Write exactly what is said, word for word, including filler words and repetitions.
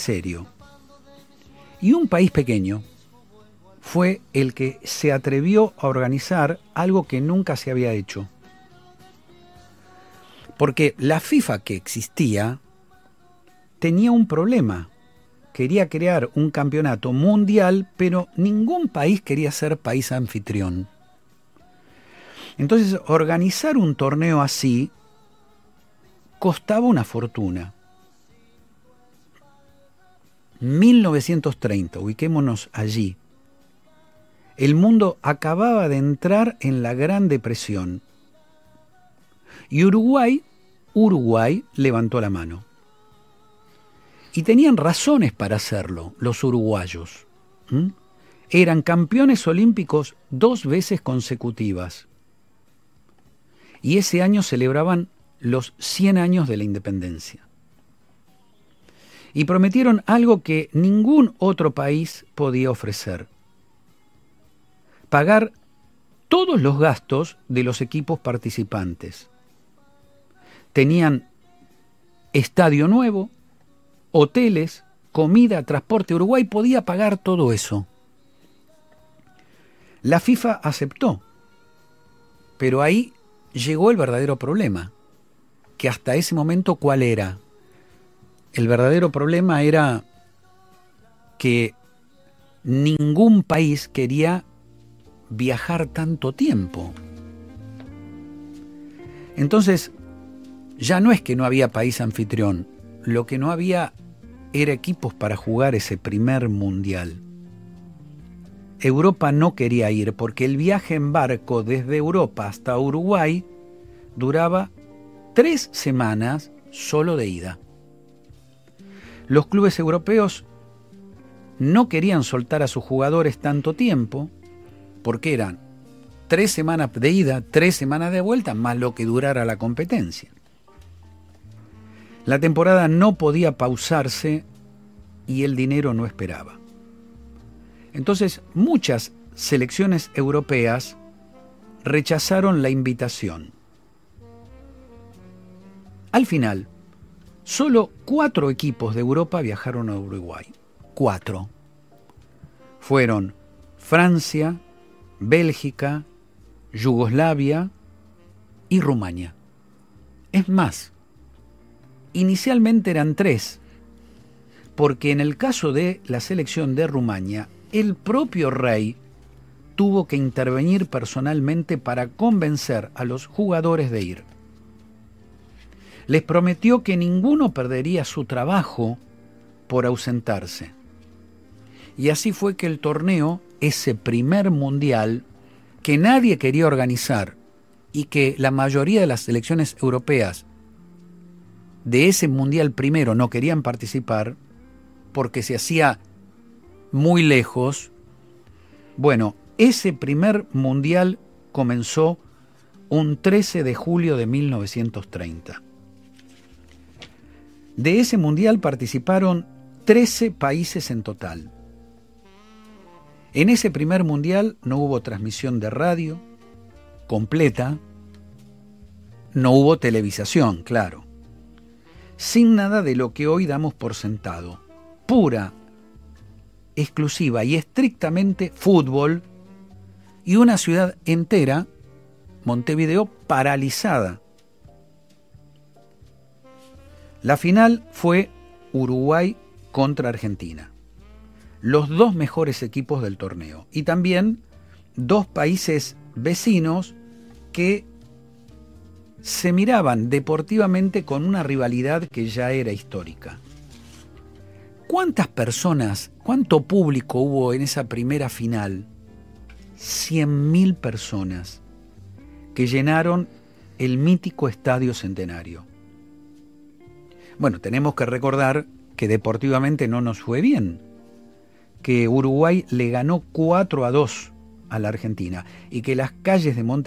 serio. Y un país pequeño fue el que se atrevió a organizar algo que nunca se había hecho. Porque la FIFA que existía tenía un problema. Quería crear un campeonato mundial, pero ningún país quería ser país anfitrión. Entonces, organizar un torneo así costaba una fortuna. mil novecientos treinta, ubiquémonos allí. El mundo acababa de entrar en la Gran Depresión. Y Uruguay, Uruguay levantó la mano. Y tenían razones para hacerlo, los uruguayos. ¿Mm? Eran campeones olímpicos dos veces consecutivas. Y ese año celebraban los cien años de la independencia. Y prometieron algo que ningún otro país podía ofrecer: pagar todos los gastos de los equipos participantes. Tenían estadio nuevo, hoteles, comida, transporte. Uruguay podía pagar todo eso. La FIFA aceptó, pero ahí llegó el verdadero problema, que hasta ese momento, ¿cuál era? El verdadero problema era que ningún país quería viajar tanto tiempo. Entonces, ya no es que no había país anfitrión, lo que no había era equipos para jugar ese primer mundial. Europa no quería ir porque el viaje en barco desde Europa hasta Uruguay duraba tres semanas solo de ida. Los clubes europeos no querían soltar a sus jugadores tanto tiempo porque eran tres semanas de ida, tres semanas de vuelta, más lo que durara la competencia. La temporada no podía pausarse y el dinero no esperaba. Entonces, muchas selecciones europeas rechazaron la invitación. Al final, solo cuatro equipos de Europa viajaron a Uruguay. Cuatro. Fueron Francia, Bélgica, Yugoslavia y Rumania. Es más, inicialmente eran tres, porque en el caso de la selección de Rumania, el propio rey tuvo que intervenir personalmente para convencer a los jugadores de ir. Les prometió que ninguno perdería su trabajo por ausentarse. Y así fue que el torneo, ese primer mundial, que nadie quería organizar y que la mayoría de las selecciones europeas de ese mundial primero no querían participar porque se hacía muy lejos, bueno, ese primer mundial comenzó un trece de julio de mil novecientos treinta. De ese mundial participaron trece países en total. En ese primer mundial no hubo transmisión de radio completa, no hubo televisación, claro, sin nada de lo que hoy damos por sentado, pura, exclusiva y estrictamente fútbol, y una ciudad entera, Montevideo, paralizada. La final fue Uruguay contra Argentina, los dos mejores equipos del torneo, y también dos países vecinos que se miraban deportivamente con una rivalidad que ya era histórica. ¿Cuántas personas, cuánto público hubo en esa primera final? cien mil personas que llenaron el mítico Estadio Centenario. Bueno, tenemos que recordar que deportivamente no nos fue bien, que Uruguay le ganó cuatro a dos a la Argentina y que las calles de Montevideo